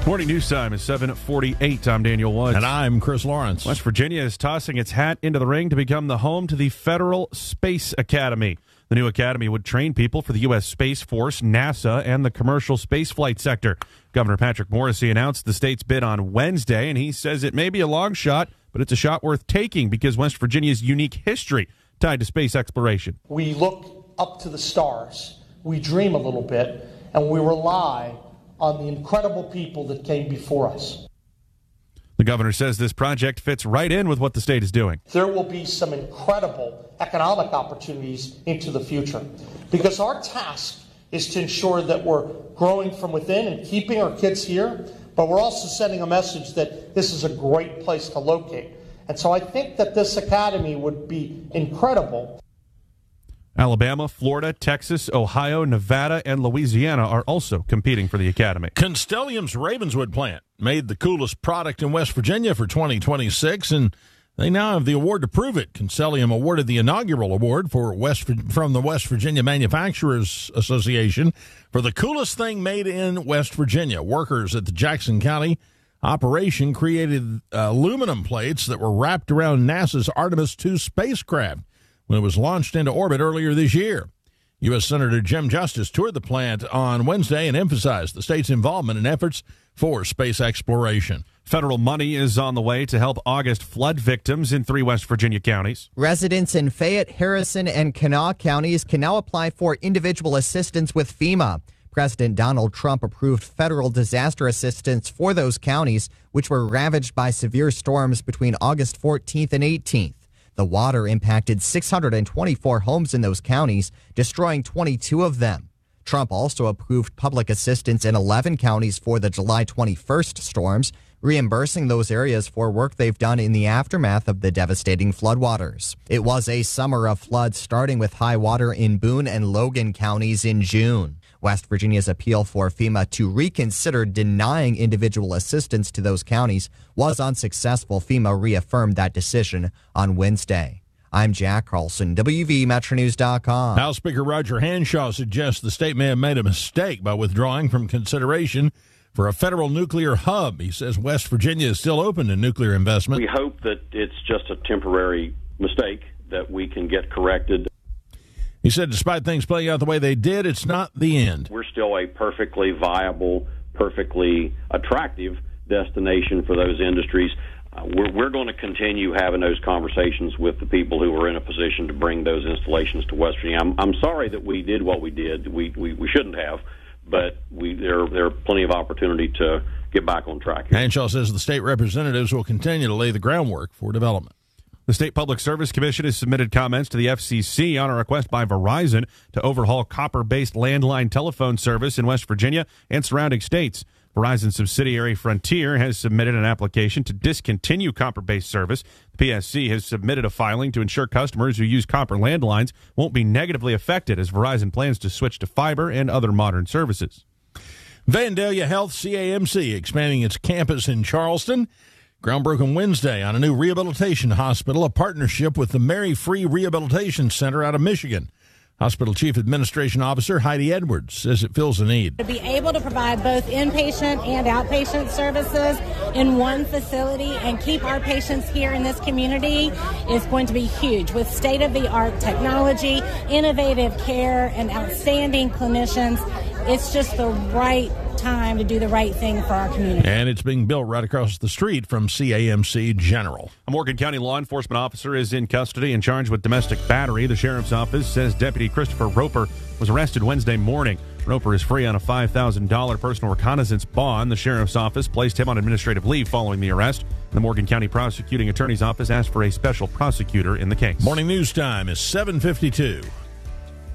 Morning news time is 7:48. I'm Daniel Woods. And I'm Chris Lawrence. West Virginia is tossing its hat into the ring to become the home to the Federal Space Academy. The new academy would train people for the U.S. Space Force, NASA, and the commercial spaceflight sector. Governor Patrick Morrisey announced the state's bid on Wednesday, and he says it may be a long shot, but it's a shot worth taking because West Virginia's unique history tied to space exploration. We look up to the stars, we dream a little bit, and we rely on the incredible people that came before us. The governor says this project fits right in with what the state is doing. There will be some incredible economic opportunities into the future because our task is to ensure that we're growing from within and keeping our kids here, but we're also sending a message that this is a great place to locate. And so I think that this academy would be incredible. Alabama, Florida, Texas, Ohio, Nevada, and Louisiana are also competing for the academy. Constellium's Ravenswood plant made the coolest product in West Virginia for 2026, and they now have the award to prove it. Constellium awarded the inaugural award from the West Virginia Manufacturers Association for the coolest thing made in West Virginia. Workers at the Jackson County operation created aluminum plates that were wrapped around NASA's Artemis II spacecraft when it was launched into orbit earlier this year. U.S. Senator Jim Justice toured the plant on Wednesday and emphasized the state's involvement in efforts for space exploration. Federal money is on the way to help August flood victims in 3 West Virginia counties. Residents in Fayette, Harrison, and Kanawha counties can now apply for individual assistance with FEMA. President Donald Trump approved federal disaster assistance for those counties, which were ravaged by severe storms between August 14th and 18th. The water impacted 624 homes in those counties, destroying 22 of them. Trump also approved public assistance in 11 counties for the July 21st storms, reimbursing those areas for work they've done in the aftermath of the devastating floodwaters. It was a summer of floods, starting with high water in Boone and Logan counties in June. West Virginia's appeal for FEMA to reconsider denying individual assistance to those counties was unsuccessful. FEMA reaffirmed that decision on Wednesday. I'm Jack Carlson, WVMetroNews.com. House Speaker Roger Hanshaw suggests the state may have made a mistake by withdrawing from consideration for a federal nuclear hub. He says West Virginia is still open to nuclear investment. We hope that it's just a temporary mistake that we can get corrected. He said despite things playing out the way they did, it's not the end. We're still a perfectly viable, perfectly attractive destination for those industries. We're going to continue having those conversations with the people who are in a position to bring those installations to West Virginia. I'm sorry that we did what we did. We shouldn't have, but there are plenty of opportunity to get back on track here. Hanshaw says the state representatives will continue to lay the groundwork for development. The State Public Service Commission has submitted comments to the FCC on a request by Verizon to overhaul copper-based landline telephone service in West Virginia and surrounding states. Verizon subsidiary Frontier has submitted an application to discontinue copper-based service. The PSC has submitted a filing to ensure customers who use copper landlines won't be negatively affected as Verizon plans to switch to fiber and other modern services. Vandalia Health CAMC expanding its campus in Charleston. Groundbroken Wednesday on a new rehabilitation hospital, a partnership with the Mary Free Rehabilitation Center out of Michigan. Hospital Chief Administration Officer Heidi Edwards says it fills a need. To be able to provide both inpatient and outpatient services in one facility and keep our patients here in this community is going to be huge. With state-of-the-art technology, innovative care, and outstanding clinicians, it's just the right time to do the right thing for our community. And it's being built right across the street from CAMC General. A Morgan County law enforcement officer is in custody and charged with domestic battery. The sheriff's office says Deputy Christopher Roper was arrested Wednesday morning. Roper is free on a $5,000 personal reconnaissance bond. The sheriff's office placed him on administrative leave following the arrest. The Morgan County Prosecuting Attorney's Office asked for a special prosecutor in the case. Morning news time is 7:52.